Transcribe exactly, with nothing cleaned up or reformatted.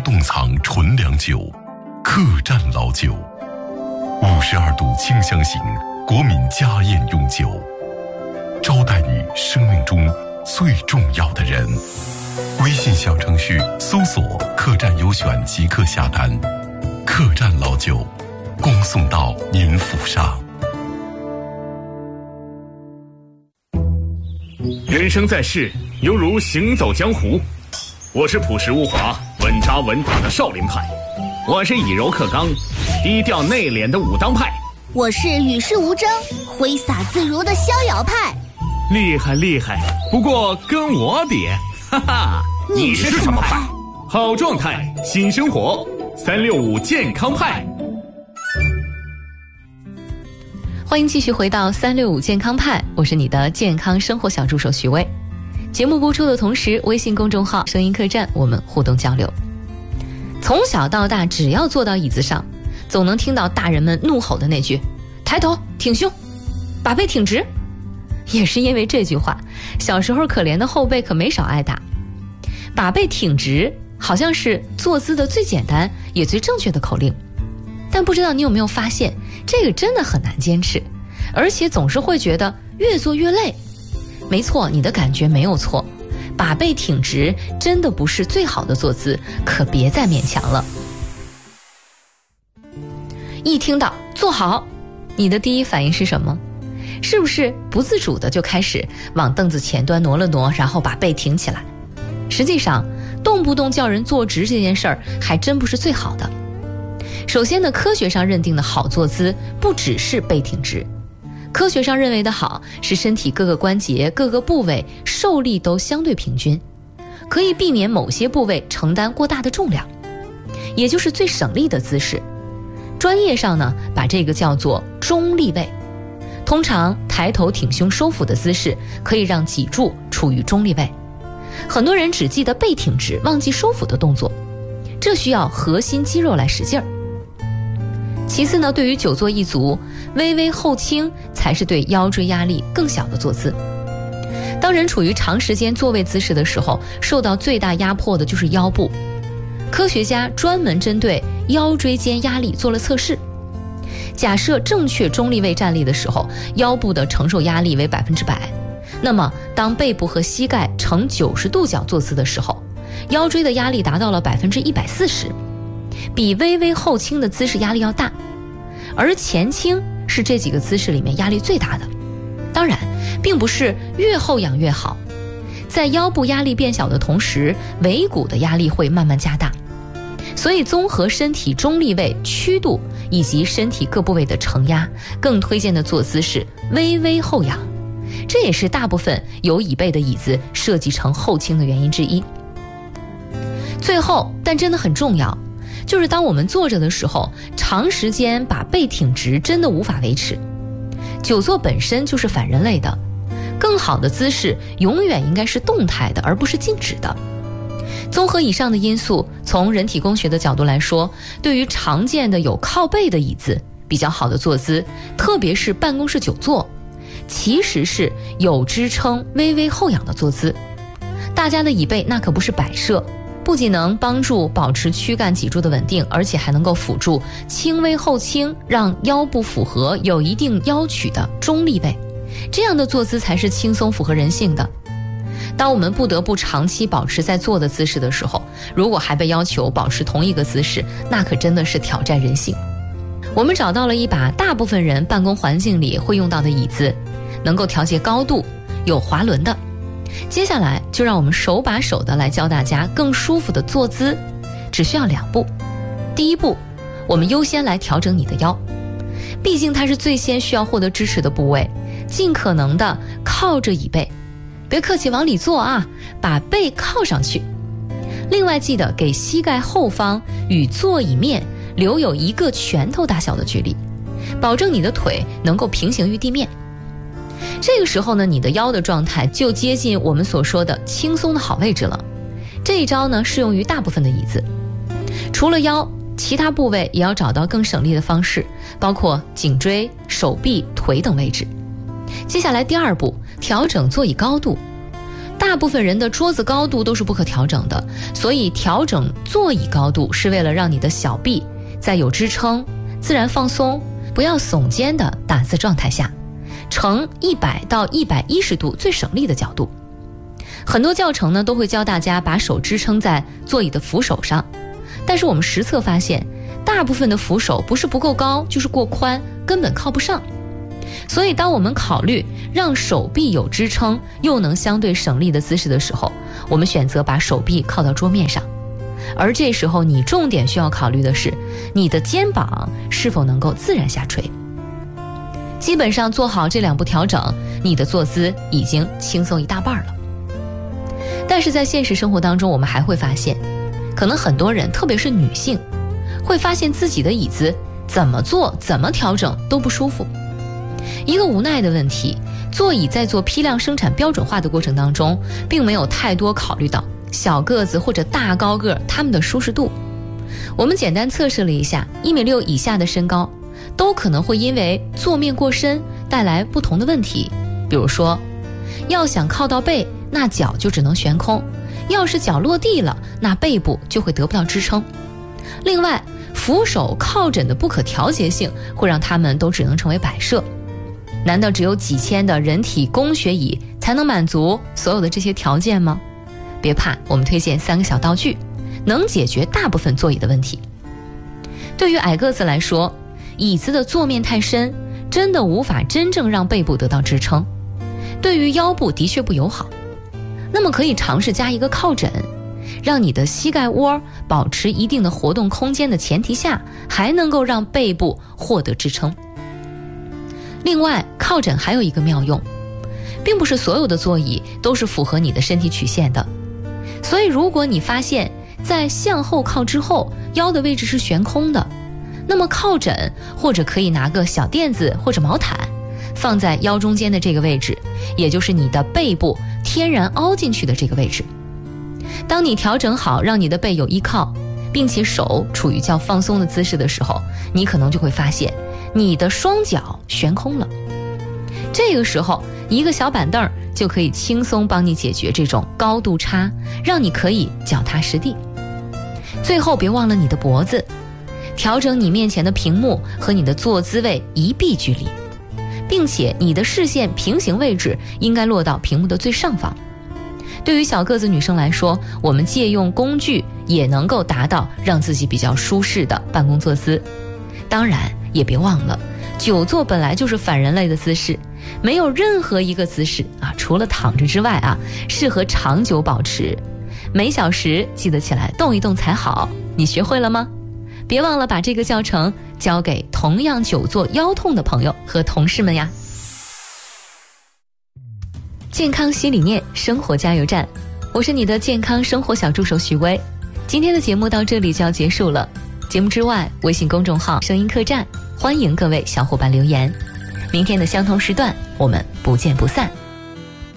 冻藏纯粮酒，客栈老酒，五十二度清香型国民家宴用酒，招待你生命中最重要的人。微信小程序搜索客栈优选即刻下单，客栈老酒恭送到您府上。 人生在世，犹如行走江湖。我是朴实无华、稳扎稳打的少林派，我是以柔克刚、低调内敛的武当派， 我是与世无争、挥洒自如的逍遥派。 厉害厉害，不过跟我比，哈哈， 你是什么派？ 好状态，新生活，三六五健康派。 欢迎继续回到三六五健康派，我是你的健康生活小助手徐薇。节目播出的同时，微信公众号声音客栈我们互动交流。从小到大，只要坐到椅子上，总能听到大人们怒吼的那句抬头挺胸，把背挺直。也是因为这句话，小时候可怜的后辈可没少挨打。把背挺直好像是坐姿的最简单也最正确的口令，但不知道你有没有发现，这个真的很难坚持，而且总是会觉得越做越累。没错，你的感觉没有错，把背挺直真的不是最好的坐姿，可别再勉强了。一听到坐好，你的第一反应是什么？是不是不自主的就开始往凳子前端挪了挪，然后把背挺起来？实际上，动不动叫人坐直这件事儿还真不是最好的。首先呢，科学上认定的好坐姿不只是背挺直，科学上认为的好是身体各个关节各个部位受力都相对平均，可以避免某些部位承担过大的重量，也就是最省力的姿势。专业上呢，把这个叫做中立位。通常抬头挺胸收腹的姿势可以让脊柱处于中立位。很多人只记得背挺直，忘记收腹的动作，这需要核心肌肉来使劲儿。其次呢，对于久坐一族，微微后倾才是对腰椎压力更小的坐姿。当人处于长时间坐位姿势的时候，受到最大压迫的就是腰部。科学家专门针对腰椎间压力做了测试，假设正确中立位站立的时候，腰部的承受压力为百分之百。那么当背部和膝盖呈九十度角坐姿的时候，腰椎的压力达到了百分之一百四十，比微微后倾的姿势压力要大。而前倾是这几个姿势里面压力最大的。当然，并不是越后仰越好，在腰部压力变小的同时，尾骨的压力会慢慢加大。所以综合身体中立位、曲度以及身体各部位的承压，更推荐的坐姿是微微后仰。这也是大部分有椅背的椅子设计成后倾的原因之一。最后，但真的很重要，就是当我们坐着的时候，长时间把背挺直真的无法维持。久坐本身就是反人类的，更好的姿势永远应该是动态的，而不是静止的。综合以上的因素，从人体工学的角度来说，对于常见的有靠背的椅子，比较好的坐姿，特别是办公室久坐，其实是有支撑微微后仰的坐姿。大家的椅背那可不是摆设，不仅能帮助保持躯干脊柱的稳定，而且还能够辅助轻微后倾，让腰部符合有一定腰曲的中立位，这样的坐姿才是轻松符合人性的。当我们不得不长期保持在坐的姿势的时候，如果还被要求保持同一个姿势，那可真的是挑战人性。我们找到了一把大部分人办公环境里会用到的椅子，能够调节高度，有滑轮的。接下来就让我们手把手的来教大家更舒服的坐姿，只需要两步。第一步，我们优先来调整你的腰，毕竟它是最先需要获得支持的部位，尽可能的靠着椅背，别客气往里坐啊，把背靠上去。另外记得给膝盖后方与座椅面留有一个拳头大小的距离，保证你的腿能够平行于地面。这个时候呢，你的腰的状态就接近我们所说的轻松的好位置了。这一招呢，适用于大部分的椅子。除了腰，其他部位也要找到更省力的方式，包括颈椎、手臂、腿等位置。接下来第二步，调整座椅高度。大大部分人的桌子高度都是不可调整的，所以调整座椅高度是为了让你的小臂在有支撑、自然放松、不要耸肩的打字状态下，呈一百到一百一十度最省力的角度。很多教程呢都会教大家把手支撑在座椅的扶手上，但是我们实测发现，大部分的扶手不是不够高，就是过宽，根本靠不上。所以当我们考虑让手臂有支撑又能相对省力的姿势的时候，我们选择把手臂靠到桌面上。而这时候你重点需要考虑的是，你的肩膀是否能够自然下垂。基本上做好这两步调整，你的坐姿已经轻松一大半了。但是在现实生活当中，我们还会发现，可能很多人，特别是女性，会发现自己的椅子怎么坐怎么调整都不舒服。一个无奈的问题，座椅在做批量生产标准化的过程当中，并没有太多考虑到小个子或者大高个他们的舒适度。我们简单测试了一下，一米六以下的身高都可能会因为坐面过深带来不同的问题。比如说，要想靠到背，那脚就只能悬空；要是脚落地了，那背部就会得不到支撑。另外，扶手靠枕的不可调节性会让它们都只能成为摆设。难道只有几千的人体工学椅才能满足所有的这些条件吗？别怕，我们推荐三个小道具，能解决大部分座椅的问题。对于矮个子来说，椅子的坐面太深，真的无法真正让背部得到支撑，对于腰部的确不友好。那么可以尝试加一个靠枕，让你的膝盖窝保持一定的活动空间的前提下，还能够让背部获得支撑。另外，靠枕还有一个妙用，并不是所有的座椅都是符合你的身体曲线的，所以如果你发现在向后靠之后腰的位置是悬空的，那么靠枕或者可以拿个小垫子或者毛毯放在腰中间的这个位置，也就是你的背部天然凹进去的这个位置。当你调整好让你的背有依靠，并且手处于较放松的姿势的时候，你可能就会发现你的双脚悬空了。这个时候，一个小板凳就可以轻松帮你解决这种高度差，让你可以脚踏实地。最后别忘了你的脖子，调整你面前的屏幕和你的坐姿位一臂距离，并且你的视线平行位置应该落到屏幕的最上方。对于小个子女生来说，我们借用工具也能够达到让自己比较舒适的办公坐姿。当然也别忘了，久坐本来就是反人类的姿势，没有任何一个姿势啊，除了躺着之外啊，适合长久保持。每小时记得起来动一动才好。你学会了吗？别忘了把这个教程交给同样久坐腰痛的朋友和同事们呀。健康新理念，生活加油站，我是你的健康生活小助手许巍。今天的节目到这里就要结束了。节目之外，微信公众号声音客栈，欢迎各位小伙伴留言。明天的相同时段，我们不见不散。